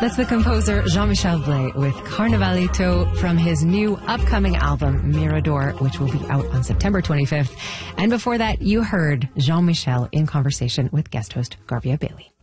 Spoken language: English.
That's the composer Jean-Michel Blay with Carnavalito from his new upcoming album, Mirador, which will be out on September 25th. And before that, you heard Jean-Michel in conversation with guest host Garvia Bailey.